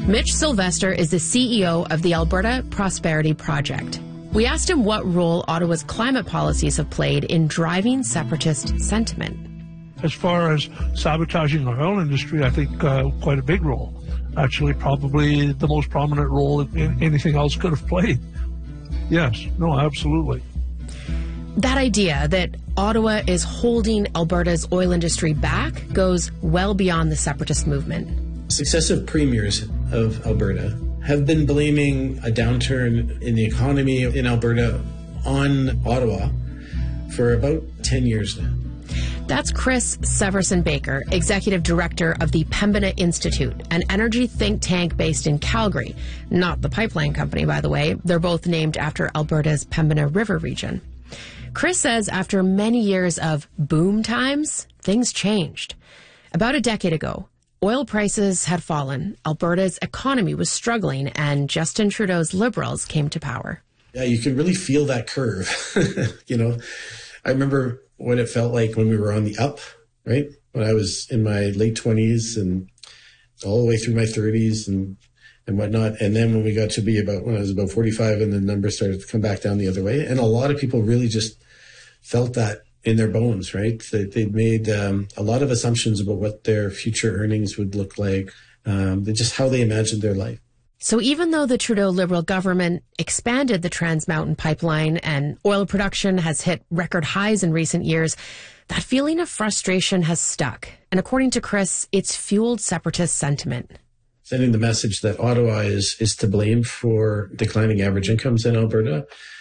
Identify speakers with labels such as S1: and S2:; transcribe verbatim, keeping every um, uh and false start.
S1: Mitch Sylvester is the C E O of the Alberta Prosperity Project. We asked him what role Ottawa's climate policies have played in driving separatist sentiment.
S2: As far as sabotaging our oil industry, I think uh, quite a big role. Actually, probably the most prominent role in anything else could have played. Yes, no, absolutely.
S1: That idea that Ottawa is holding Alberta's oil industry back goes well beyond the separatist movement.
S3: Successive premiers of Alberta have been blaming a downturn in the economy in Alberta on Ottawa for about ten years now.
S1: That's Chris Severson-Baker, Executive Director of the Pembina Institute, an energy think tank based in Calgary. Not the pipeline company, by the way. They're both named after Alberta's Pembina River region. Chris says after many years of boom times, things changed. About a decade ago, oil prices had fallen, Alberta's economy was struggling, and Justin Trudeau's Liberals came to power.
S3: Yeah, you can really feel that curve. You know, I remember what it felt like when we were on the up, right? When I was in my late twenties and all the way through my thirties and, and whatnot. And then when we got to be about, when I was about forty-five and the numbers started to come back down the other way. And a lot of people really just felt that in their bones, right? They, they'd made um, a lot of assumptions about what their future earnings would look like, um, just how they imagined their life.
S1: So even though the Trudeau Liberal government expanded the Trans Mountain pipeline and oil production has hit record highs in recent years, that feeling of frustration has stuck. And according to Chris, it's fueled separatist sentiment.
S3: Sending the message that Ottawa is, is to blame for declining average incomes in Alberta